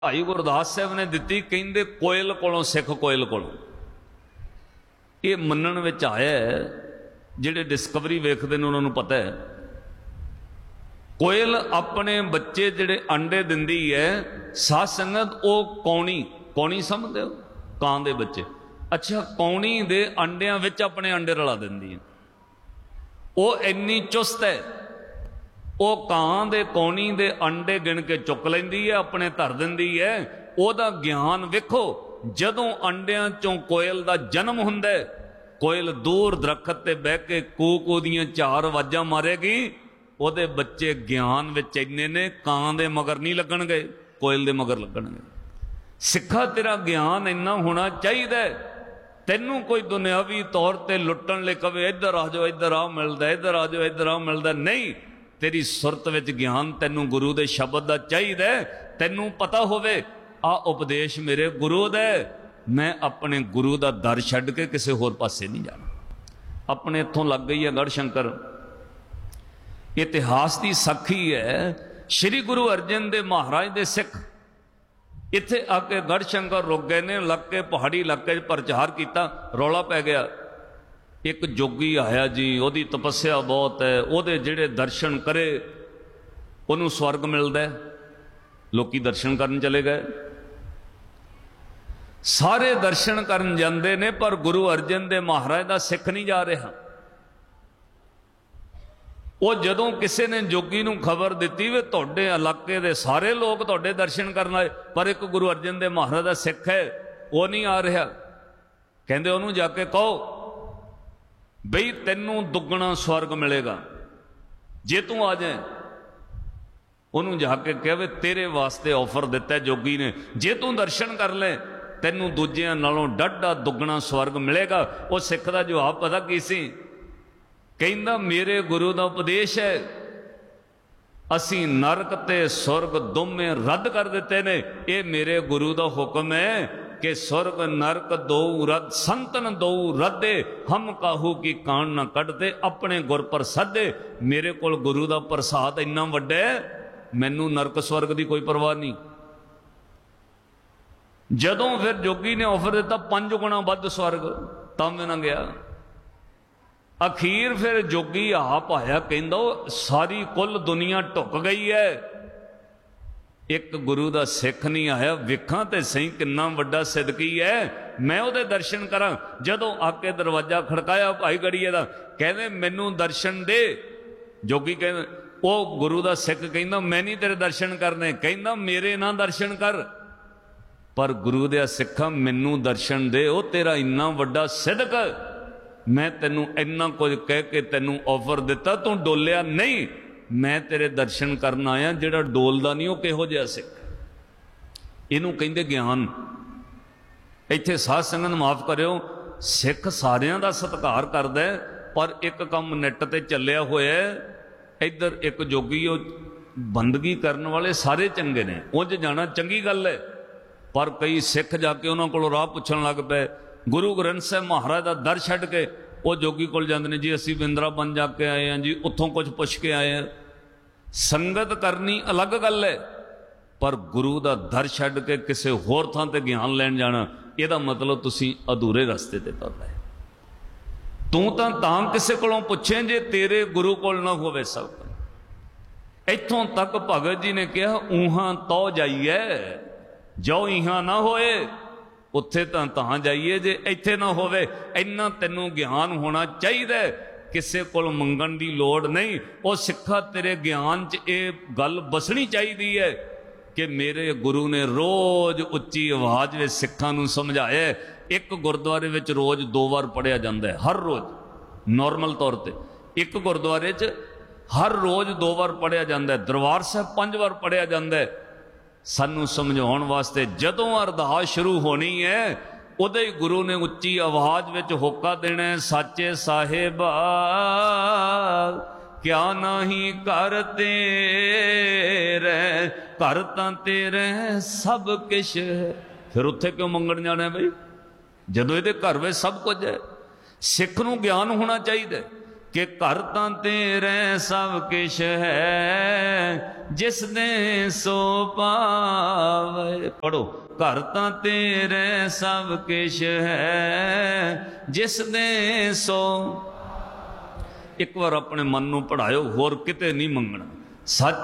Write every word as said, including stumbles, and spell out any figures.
भाई गुरदास साहब ने दिती, कहते कोयल कोलों सिख कोयल कोलों। ये मनण विच आया है, जिहड़े डिस्कवरी वेखदे ने उन्होंने पता है कोयल अपने बच्चे जिहड़े अंडे दिंदी है, साध संगत वो कौनी कौनी समझदे हो, कां दे बच्चे। अच्छा, कौनी दे अंडियां विच अपने अंडे रला दिंदी है। वो इन्नी चुस्त है, वो कां दे कौनी दे अंडे गिन के चुक लैंदी है, अपने धर दिंदी है। ओदा ज्ञान वेखो, जदों अंडियां चों कोयल दा जन्म हुंदा है, कोयल दूर दरखत ते बह के कू कू दियां चार आवाजां मारेगी, ओदे बच्चे ज्ञान विच इन्ने ने, कां दे मगर नहीं लगणगे, कोयल दे मगर लगणगे। सिखा तेरा ज्ञान इन्ना होना चाहिए, तैनू कोई दुनियावी तौर ते लुट्टण ले कवे इधर आ जाओ, इधर आ मिलदा, इधर आ जाओ, इधर आ मिलदा, नहीं। तेरी सुरत विच ज्ञान तैनू गुरु दे शब्द दा चाहिए, तैनू पता होवे आ उपदेश मेरे गुरु दे, मैं अपने गुरु दा दर छड्ड के किसी होर पासे नहीं जाना। अपने इत्थों लग गई है गढ़शंकर, इतिहास की साखी है। श्री गुरु अर्जन दे महाराज दे सिख इत्थे आके गढ़शंकर रुक गए ने, लग के पहाड़ी इलाके प्रचार किया, रौला पै गया। एक जोगी आया जी, ओदी तपस्या बहुत है, ओदे जिहड़े दर्शन करे उन्होंने स्वर्ग मिलता है। लोकी दर्शन करन चले गए, सारे दर्शन करन जांदे ने, पर गुरु अर्जन दे महाराज दा सिख नहीं जा रहा। वो जदों किसी ने जोगी नूं खबर दिती वे तुहाडे इलाके दे सारे लोग तुहाडे दर्शन करन आए, पर एक गुरु अर्जन दे महाराज दा सिख है वो नहीं आ रहा। कहंदे उहनूं जाके कहो बई तैनूं दुगना स्वर्ग मिलेगा जे तू आ जाए। उन्होंने जाके कहे तेरे वास्ते ऑफर दिता है जोगी ने, जे तू दर्शन कर ले तैनूं दूजियां नालों डाढा दुगना स्वर्ग मिलेगा। वो सिख का जवाब पता की सी, कहंदा मेरे गुरु का उपदेश है, असी नरक ते स्वर्ग दोवें रद्द कर दिते ने। ये मेरे गुरु का हुक्म है कि स्वर्ग नरक दो रद संतन दो रद्दे, हम काहू की कान न कढ़ते, अपने गुर प्रसादे। मेरे को गुरु का प्रसाद इन्ना वड्डा है, मैनू नरक स्वर्ग की कोई परवाह नहीं। जदों फिर जोगी ने ऑफर दिता पंज गुणा वध स्वर्ग, तां भी ना गया। अखीर फिर जोगी आप आया, कहंदा सारी कुल दुनिया ढुक गई है, एक गुरु का सिख नहीं आया। वेखां ते सही किन्ना वड्डा सिदकी है, मैं उहदे दर्शन करा। जदों आके दरवाजा खड़काया भाई गड़ीए दा, कहंदे मैनू दर्शन दे। जोगी कहंदे वो गुरु का सिख कहंदा मैं नहीं तेरे दर्शन करने, कहंदा मेरे ना दर्शन कर, पर गुरु दे सिखा मैनू दर्शन दे। वो तेरा इन्ना वड्डा सिदक, मैं तेनू इन्ना कुछ कह के तेनू ऑफर दिता, तू डोलिया नहीं। मैं तेरे दर्शन करन आया, जिहड़ा डोलदा नहीं वो किहो जिहा सिख। इनू कहंदे ज्ञान। इत्थे साध संगत माफ करियो, सिख सारियां दा सत्कार करदा है, पर एक काम नैट ते चलिया होया है। इधर एक जोगी बंदगी करन वाले सारे चंगे ने, उंज जाना चंगी गल है, पर कई सिख जाके उन्हां कोलों राह पुछण लग पे। गुरु ग्रंथ साहिब महाराज का दर छड्ड के वो जोगी कोल जांदे ने, जी असीं बिंद्राबन जाके आए हैं जी, उत्थों कुछ पुछ के आए हैं। संगत करनी अलग गल है, पर गुरु का दर छड्ड के किसी होर थां ते ज्ञान लैण जाना, इहदा मतलब तुसीं अधूरे रस्ते ते तुर रहे। तू तां तां किसी कोलों पुछे जे तेरे गुरु कोल ना होवे सब। इत्थों तक भगत जी ने कहा ऊहां तो जाइए, जो इहां ना होए उत्थे तां तां जाइए, जे इत्थे ना होवे। इन्ना तैनूं ज्ञान होना चाहिए, किसी को मंगण की लोड़ नहीं। वो सिखा तेरे ज्ञान च ये गल बसनी चाहिए है कि मेरे गुरु ने रोज उच्ची आवाज में सिखां नूं समझाया। एक गुरुद्वारे विच रोज दो बार पढ़िया जाता है, हर रोज नॉर्मल तौर पर एक गुरुद्वारे च हर रोज दो बार पढ़िया जाता है। दरबार साहब पांच बार पढ़िया जाता है, सानू समझाउण वास्ते। जदों अरदास शुरू होनी है, उदे ही गुरु ने उच्ची आवाज विच होका देना है, साचे साहेब क्या नहीं कर तेरे, घर तां तेरे सब किश है। फिर उत्थे क्यों मंगण जाना है बई, जदों इहदे घर विच सब कुछ है। सिख नूं ज्ञान होना चाहिए, कि घर तां तेरे सब किश है जिस दे सो पावे। पढ़ो, घर तां तेरे सब किश है जिस दे सो। एक बार अपने मन नूं पढ़ायो, होर किते नहीं मंगना। सच